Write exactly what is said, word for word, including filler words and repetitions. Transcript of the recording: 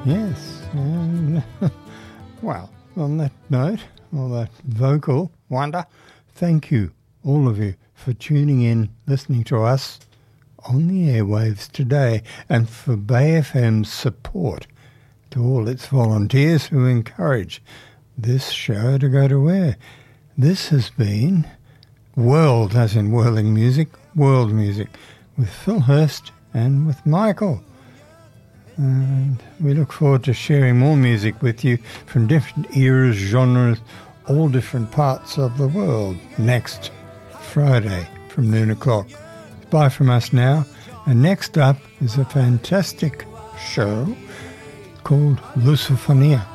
Yes. Um, well, on that note, or that vocal wonder, thank you, all of you, for tuning in, listening to us on the airwaves today, and for Bay F M's support to all its volunteers who encourage this show to go to air. This has been World, as in whirling music, world music, with Phil Hurst and with Michael. And we look forward to sharing more music with you from different eras, genres, all different parts of the world next Friday from noon o'clock. Bye from us now. And next up is a fantastic show called Lusophonia.